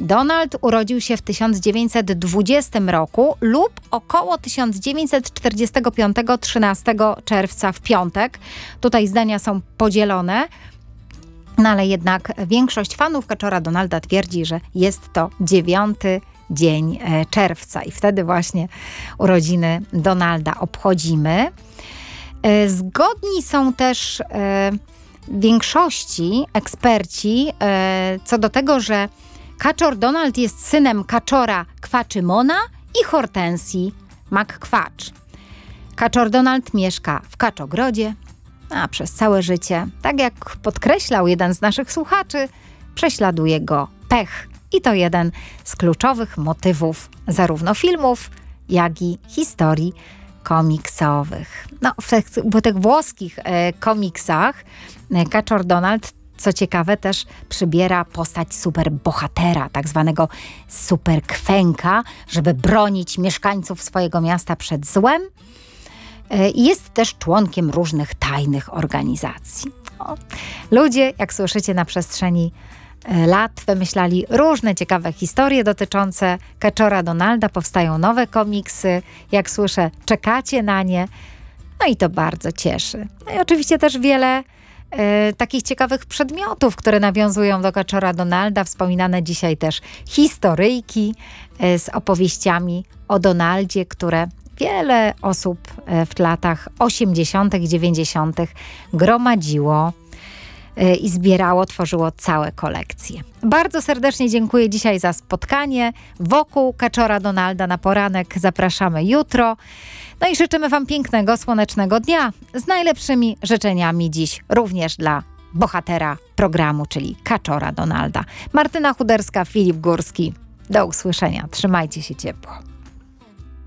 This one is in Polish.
Donald urodził się w 1920 roku lub około 1945, 13 czerwca w piątek. Tutaj zdania są podzielone. No ale jednak większość fanów Kaczora Donalda twierdzi, że jest to 9 dzień czerwca i wtedy właśnie urodziny Donalda obchodzimy. Zgodni są też w większości eksperci co do tego, że Kaczor Donald jest synem Kaczora Kwaczymona i Hortensji McQuatch. Kaczor Donald mieszka w Kaczogrodzie, a przez całe życie, tak jak podkreślał jeden z naszych słuchaczy, prześladuje go pech. I to jeden z kluczowych motywów zarówno filmów, jak i historii komiksowych. No, w tych włoskich komiksach Kaczor Donald, co ciekawe, też przybiera postać superbohatera, tak zwanego superkwęka, żeby bronić mieszkańców swojego miasta przed złem. Jest też członkiem różnych tajnych organizacji. Ludzie, jak słyszycie, na przestrzeni lat wymyślali różne ciekawe historie dotyczące Kaczora Donalda. Powstają nowe komiksy. Jak słyszę, czekacie na nie. No i to bardzo cieszy. No i oczywiście też wiele takich ciekawych przedmiotów, które nawiązują do Kaczora Donalda. Wspominane dzisiaj też historyjki z opowieściami o Donaldzie, które wiele osób w latach 80., 90. gromadziło i zbierało, tworzyło całe kolekcje. Bardzo serdecznie dziękuję dzisiaj za spotkanie wokół Kaczora Donalda na poranek. Zapraszamy jutro. No i życzymy Wam pięknego, słonecznego dnia z najlepszymi życzeniami dziś również dla bohatera programu, czyli Kaczora Donalda. Martyna Chuderska, Filip Górski. Do usłyszenia. Trzymajcie się ciepło.